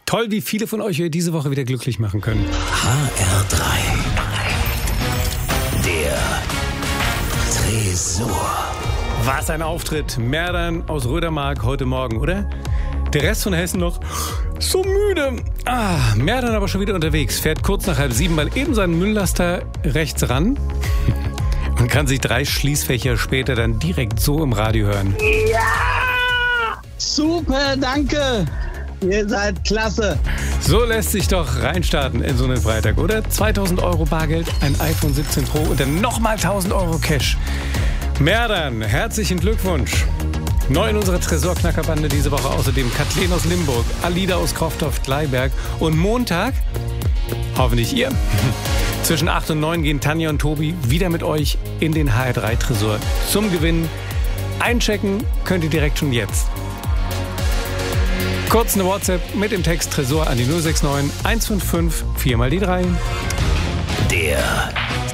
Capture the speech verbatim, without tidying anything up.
Toll, wie viele von euch ihr diese Woche wieder glücklich machen können. H R drei. Der Tresor. Was ein Auftritt. Merdern aus Rödermark heute Morgen, oder? Der Rest von Hessen noch so müde. Ah, Merdern aber schon wieder unterwegs. Fährt kurz nach halb sieben mal eben seinen Mülllaster rechts ran und kann sich drei Schließfächer später dann direkt so im Radio hören. Ja! Super, danke. Ihr seid klasse. So lässt sich doch reinstarten in so einen Freitag, oder? zweitausend Euro Bargeld, ein iPhone siebzehn Pro und dann nochmal tausend Euro Cash. Merdern, herzlichen Glückwunsch. Neu in unserer Tresorknackerbande diese Woche außerdem Kathleen aus Limburg, Alida aus Krofthof-Gleiberg und Montag, hoffentlich ihr. Zwischen acht und neun gehen Tanja und Tobi wieder mit euch in den H R drei Tresor zum Gewinn. Einchecken könnt ihr direkt schon jetzt. Kurz eine WhatsApp mit dem Text Tresor an die null sechs neun eins fünf fünf vier mal die drei. Der